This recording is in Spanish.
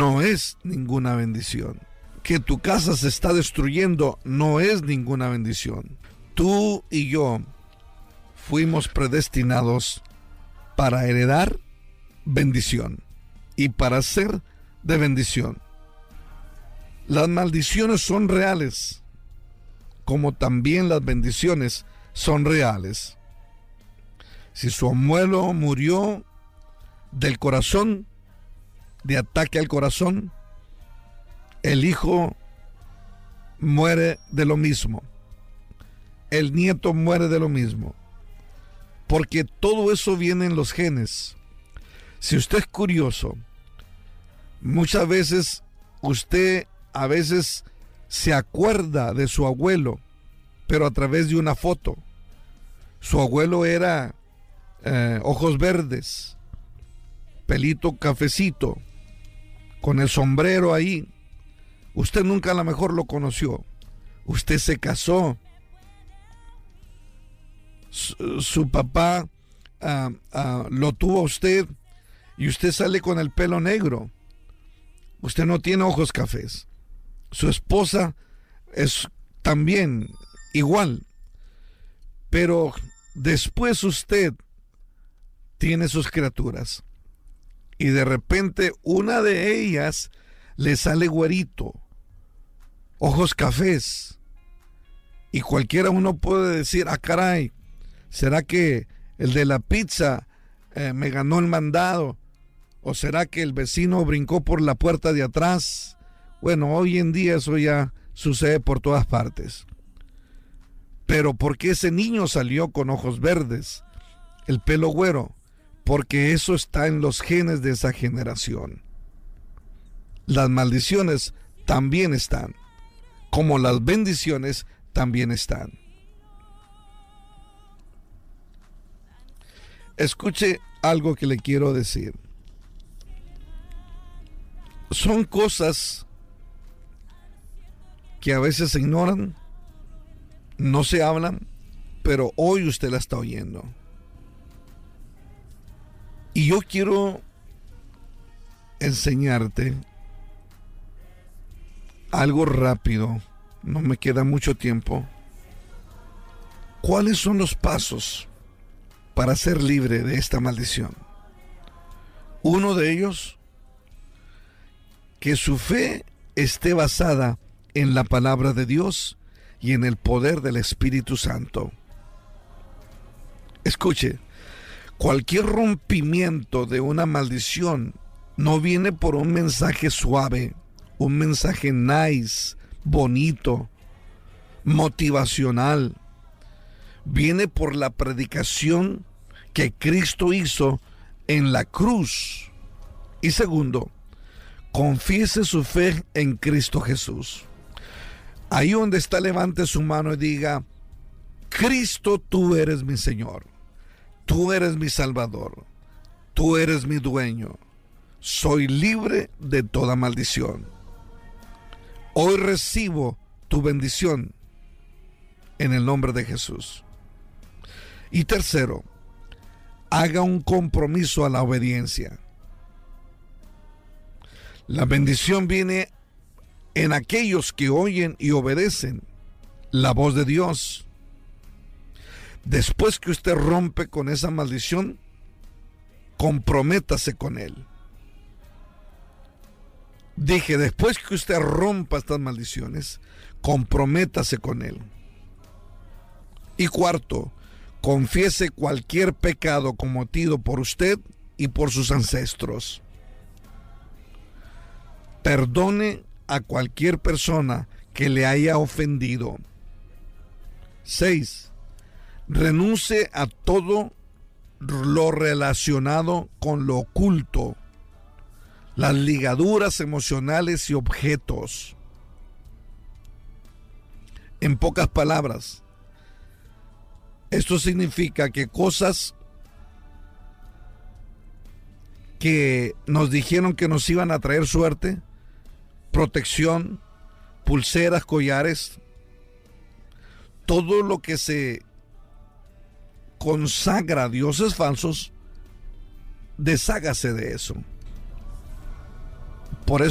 no es ninguna bendición. Que tu casa se está destruyendo no es ninguna bendición. Tú y yo fuimos predestinados para heredar bendición y para ser de bendición. Las maldiciones son reales, como también las bendiciones son reales. Si su abuelo murió del corazón, de ataque al corazón, el hijo muere de lo mismo. El nieto muere de lo mismo. Porque todo eso viene en los genes. Si usted es curioso, muchas veces usted a veces se acuerda de su abuelo, pero a través de una foto. Su abuelo era ojos verdes, pelito cafecito, con el sombrero ahí. Usted nunca a lo mejor lo conoció. Usted se casó. Su papá lo tuvo a usted y usted sale con el pelo negro. Usted no tiene ojos cafés. Su esposa es también igual. Pero después usted tiene sus criaturas y de repente una de ellas le sale güerito, ojos cafés, y cualquiera uno puede decir, ah caray, ¿será que el de la pizza me ganó el mandado? ¿O será que el vecino brincó por la puerta de atrás? Bueno, hoy en día eso ya sucede por todas partes. Pero ¿por qué ese niño salió con ojos verdes, el pelo güero? Porque eso está en los genes de esa generación. Las maldiciones también están, como las bendiciones también están. Escuche algo que le quiero decir. Son cosas que a veces se ignoran, no se hablan, pero hoy usted la está oyendo. Y yo quiero enseñarte algo rápido, no me queda mucho tiempo. ¿Cuáles son los pasos para ser libre de esta maldición? Uno de ellos, que su fe esté basada en la palabra de Dios y en el poder del Espíritu Santo. Escuche, cualquier rompimiento de una maldición no viene por un mensaje suave, un mensaje nice, bonito, motivacional. Viene por la predicación que Cristo hizo en la cruz. Y segundo, confiese su fe en Cristo Jesús. Ahí donde está, levante su mano y diga: Cristo, tú eres mi Señor, tú eres mi Salvador, tú eres mi dueño, soy libre de toda maldición. Hoy recibo tu bendición en el nombre de Jesús. Y tercero, haga un compromiso a la obediencia. La bendición viene en aquellos que oyen y obedecen la voz de Dios. Después que usted rompe con esa maldición, comprométase con Él. Dije, después que usted rompa estas maldiciones, comprométase con Él. Y cuarto, confiese cualquier pecado cometido por usted y por sus ancestros. Perdone a cualquier persona que le haya ofendido. 6. Renuncie a todo lo relacionado con lo oculto, las ligaduras emocionales y objetos. En pocas palabras, esto significa que cosas que nos dijeron que nos iban a traer suerte, protección, pulseras, collares, todo lo que se consagra a dioses falsos, deshágase de eso. Por eso